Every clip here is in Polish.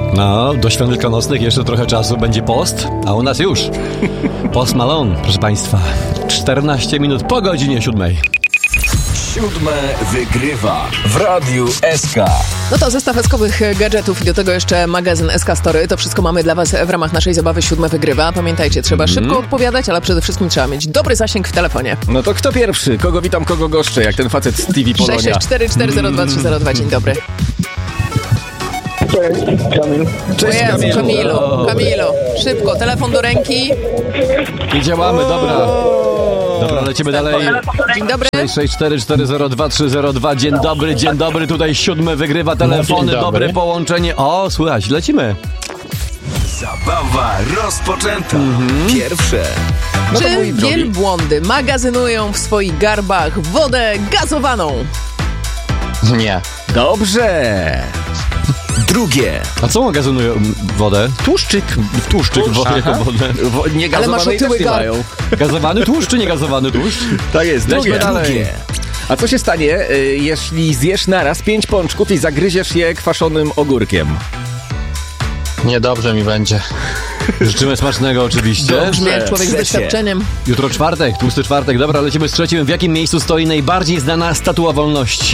No, do świąt wielkanocnych jeszcze trochę czasu, będzie post, a u nas już. Post Malone, proszę Państwa. 14 minut po godzinie 7. 7 wygrywa w Radiu SK. No to zestaw eskowych gadżetów i do tego jeszcze magazyn SK Story. To wszystko mamy dla Was w ramach naszej zabawy 7 wygrywa. Pamiętajcie, trzeba szybko odpowiadać, ale przede wszystkim trzeba mieć dobry zasięg w telefonie. No to kto pierwszy? Kogo witam, kogo goszczę? Jak ten facet z TV Polonia. 664402302. Dzień dobry. Kamil. Cześć, O Jezu, Kamilu, szybko, telefon do ręki. I działamy, dobra. Dobra, lecimy dalej. Dzień dobry. 664402302. Dzień dobry, tutaj 7 wygrywa telefony, dobre połączenie. O, słuchaj, lecimy. Zabawa rozpoczęta. Pierwsze. Czy wielbłądy magazynują w swoich garbach wodę gazowaną? Nie. Dobrze. Drugie. A co magazynują wodę? Tłuszczyk. Tłuszczyk, wodę. Nie Ale masz gazowanej też otyły nie garb. mają. Gazowany tłuszcz czy niegazowany tłuszcz? Tak jest, Lećmy dalej. drugie. A co się stanie, jeśli zjesz naraz 5 pączków i zagryziesz je kwaszonym ogórkiem? Niedobrze mi będzie. Życzymy smacznego oczywiście. Brzmi jak człowiek z Trzecie. doświadczeniem. Jutro czwartek, tłusty czwartek. Dobra, lecimy z trzecim. W jakim miejscu stoi najbardziej znana statua wolności?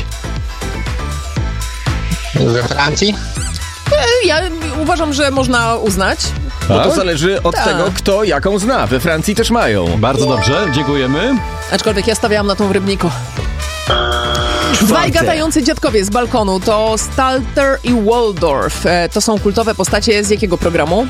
We Francji? Ja uważam, że można uznać. Bo to zależy od Tak. tego, kto jaką zna. We Francji też mają. Bardzo dobrze, dziękujemy. Aczkolwiek ja stawiałam na tą w Rybniku. Dwaj gadający dziadkowie z balkonu to Stalter i Waldorf. To są kultowe postacie z jakiego programu?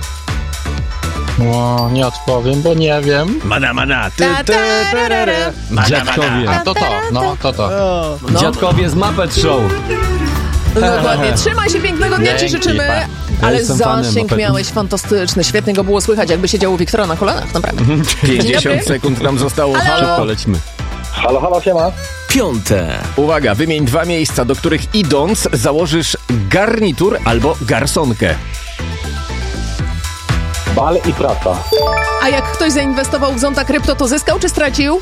No, nie odpowiem, bo nie wiem. Mana. Dziadkowie. A to. No, to. No. Dziadkowie z Muppet Show. Dokładnie. Trzymaj się, pięknego dnia Ci Dzięki, życzymy. Ja Ale jestem fanem zasięg Muppet. miałeś fantastyczny. Świetnie go było słychać, jakby siedział u Wiktora na kolanach, naprawdę. 50 sekund nam zostało. Szybko lecimy. Halo, siema. Piąte. Uwaga, wymień 2 miejsca, do których idąc założysz garnitur albo garsonkę. Bal i praca. A jak ktoś zainwestował w zonta krypto, to zyskał czy stracił?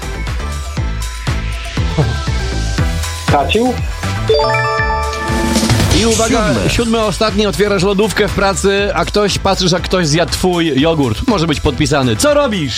Kacił? I uwaga, 7 ostatni, otwierasz lodówkę w pracy, a patrzysz, jak ktoś zjadł twój jogurt. Może być podpisany. Co robisz?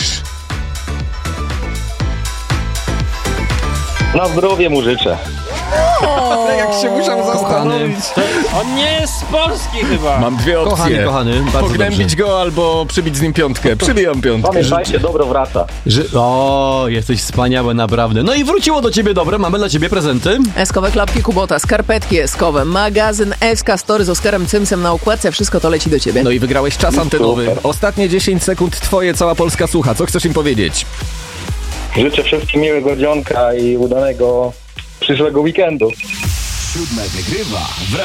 Na zdrowie mu życzę. Ale jak się muszę zastanowić. On nie jest z Polski chyba. Mam 2 opcje. Kochany, bardzo Pognębić dobrze. go albo przybić z nim piątkę. Przybijam piątkę. Pamiętajcie, dobro wraca. O, jesteś wspaniały, naprawdę. No i wróciło do ciebie dobre, mamy dla ciebie prezenty. Eskowe klapki Kubota, skarpetki eskowe, magazyn SK Story z Oskarem Cymsem na okładce, wszystko to leci do ciebie. No i wygrałeś czas antenowy. Ostatnie 10 sekund twoje, cała Polska słucha. Co chcesz im powiedzieć? Życzę wszystkim miłego dzionka i udanego przyszłego weekendu. 7 wygrywa w